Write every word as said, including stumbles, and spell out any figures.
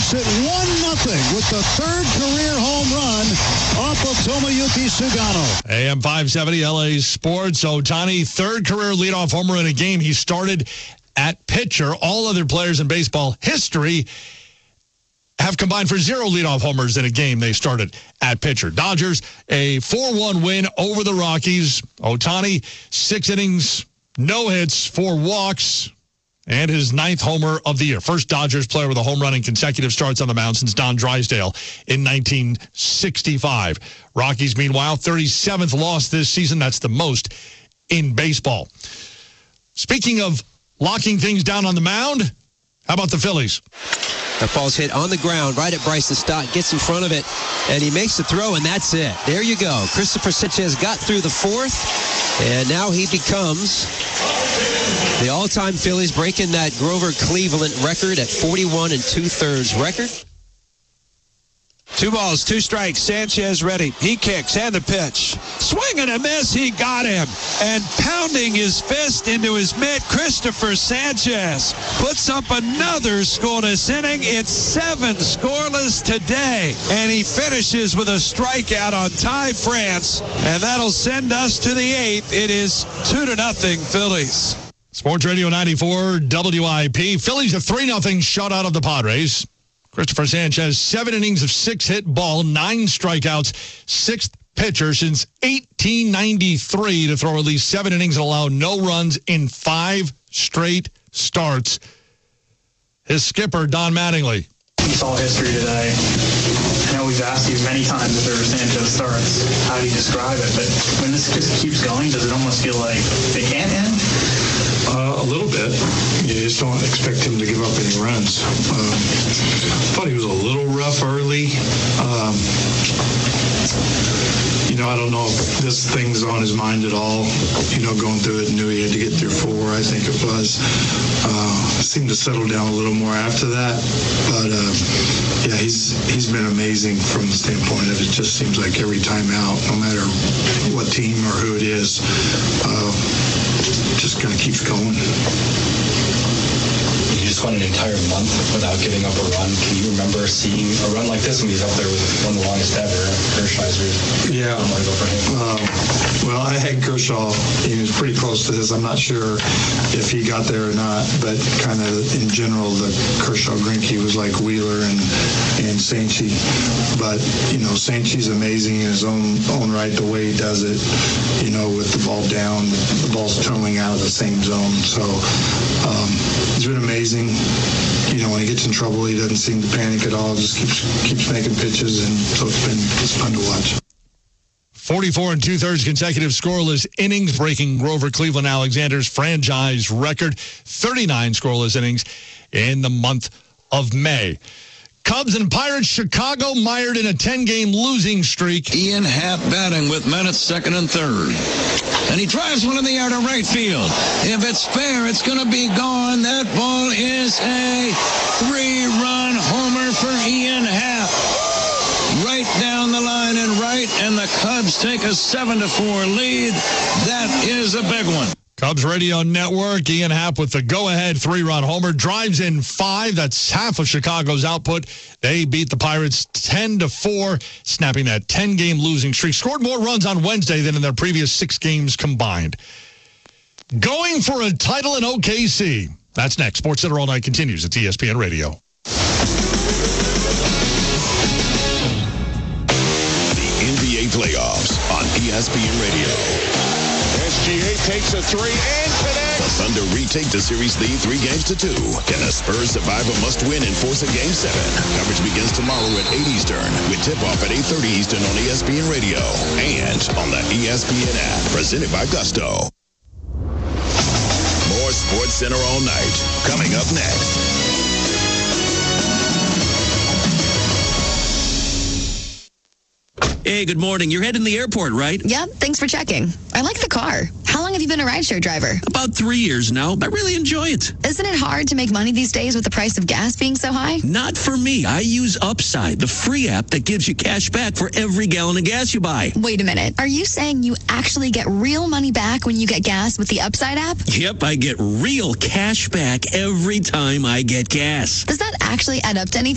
makes it one nothing with the third career home run off of Tomoyuki Sugano. A M five seventy L A Sports. Ohtani, third career leadoff homer in a game. He started at pitcher. All other players in baseball history have combined for zero leadoff homers in a game they started at pitcher. Dodgers, a four one win over the Rockies. Ohtani, six innings, no hits, four walks, and his ninth homer of the year. First Dodgers player with a home run in consecutive starts on the mound since Don Drysdale in nineteen sixty-five. Rockies, meanwhile, thirty-seventh loss this season. That's the most in baseball. Speaking of locking things down on the mound, how about the Phillies? That ball's hit on the ground right at Bryson Stott, gets in front of it, and he makes the throw, and that's it. There you go. Christopher Sanchez got through the fourth, and now he becomes the all-time Phillies, breaking that Grover Cleveland record at forty-one and two-thirds record. Two balls, two strikes. Sanchez ready. He kicks and the pitch. Swing and a miss. He got him. And pounding his fist into his mitt, Christopher Sanchez puts up another scoreless inning. It's seven scoreless today. And he finishes with a strikeout on Ty France. And that'll send us to the eighth. It is two to nothing Phillies. Sports Radio ninety-four W I P. Phillies a three nothing shutout of the Padres. Christopher Sanchez, seven innings of six-hit ball, nine strikeouts, sixth pitcher since eighteen ninety-three to throw at least seven innings and allow no runs in five straight starts. His skipper, Don Mattingly. You saw history today. I know we've asked you many times if ever Sanchez starts, how do you describe it? But when this just keeps going, does it almost feel like they can't end? Uh, a little bit. You just don't expect him to give up any runs. Um, thought he was a little rough early. Um, you know, I don't know if this thing's on his mind at all. You know, going through it, knew he had to get through four, I think it was. Uh, seemed to settle down a little more after that. But, uh, yeah, he's he's been amazing from the standpoint of it just seems like every time out, no matter what team or who it is, uh, just kind of keeps going. You just went an entire month without giving up a run. Can you remember seeing a run like this when he's up there with one of the longest ever, Kershiser? Yeah. I want to go for him. Uh, well, I had Kershaw. He was pretty close to this. I'm not sure if he got there or not, but kind of in general, the Kershaw-Greinke was like Wheeler and and Sanchez. But, you know, Sanchez amazing in his own own right, the way he does it, you know, with the ball down, the, the ball's tunneling out of the same zone. So um, it's been amazing. You know, when he gets in trouble, he doesn't seem to panic at all, just keeps keeps making pitches, and so it's been it's fun to watch. forty-four and two-thirds consecutive scoreless innings, breaking Grover Cleveland Alexander's franchise record. thirty-nine scoreless innings in the month of May. Cubs and Pirates, Chicago mired in a ten-game losing streak. Ian Happ batting with men at second and third. And he drives one in the air to right field. If it's fair, it's going to be gone. That ball is a three-run homer for Ian Happ. Right down the line and right, and the Cubs take a seven to four lead. That is a big one. Cubs Radio Network, Ian Happ with the go-ahead three-run homer, drives in five. That's half of Chicago's output. They beat the Pirates ten to four, snapping that ten-game losing streak. Scored more runs on Wednesday than in their previous six games combined. Going for a title in O K C. That's next. Sports Center All Night continues at E S P N Radio. The N B A playoffs on E S P N Radio. S G A takes a three and connects. The Thunder retake the series lead three games to two. Can the Spurs survive a must-win and force a game seven? Coverage begins tomorrow at eight Eastern with tip-off at eight thirty Eastern on E S P N Radio and on the E S P N app. Presented by Gusto. More Sports Center all night. Coming up next. Hey, good morning. You're heading to the airport, right? Yep, thanks for checking. I like the car. How long have you been a rideshare driver? About three years now. I really enjoy it. Isn't it hard to make money these days with the price of gas being so high? Not for me. I use Upside, the free app that gives you cash back for every gallon of gas you buy. Wait a minute. Are you saying you actually get real money back when you get gas with the Upside app? Yep, I get real cash back every time I get gas. Does that actually add up to anything?